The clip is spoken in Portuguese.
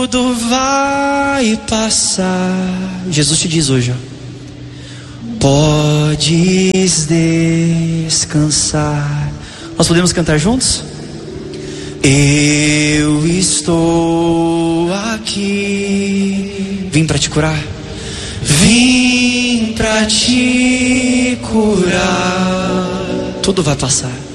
tudo vai passar. Jesus te diz hoje, ó, podes descansar. Nós podemos cantar juntos? Eu estou aqui. Vim para te curar. Vim para te curar. Tudo vai passar.